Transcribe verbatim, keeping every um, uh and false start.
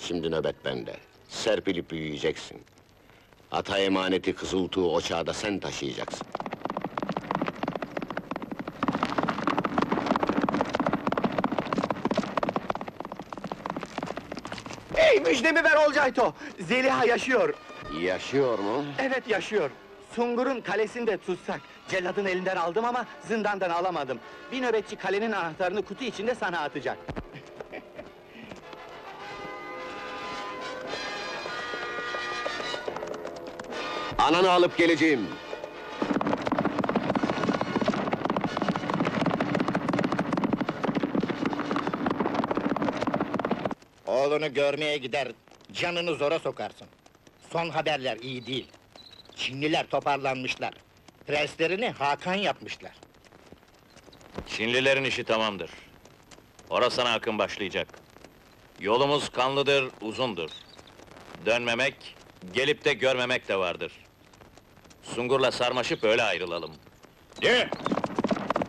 Şimdi nöbet bende. Serpilip büyüyeceksin. Ata emaneti Kızıltuğ o çağda sen taşıyacaksın. Hey, müjdemi ver Olcayto! Zeliha yaşıyor! Yaşıyor mu? Evet, yaşıyor! Sungur'un kalesinde tutsak. Celladın elinden aldım ama zindandan alamadım. Bir nöbetçi kalenin anahtarını kutu içinde sana atacak. Ananı alıp geleceğim. Oğlunu görmeye gider, canını zora sokarsın. Son haberler iyi değil. Çinliler toparlanmışlar. Prenslerini Hakan yapmışlar. Çinlilerin işi tamamdır. Orasana akın başlayacak. Yolumuz kanlıdır, uzundur. Dönmemek, gelip de görmemek de vardır. Sungur'la sarmaşıp öyle ayrılalım. De!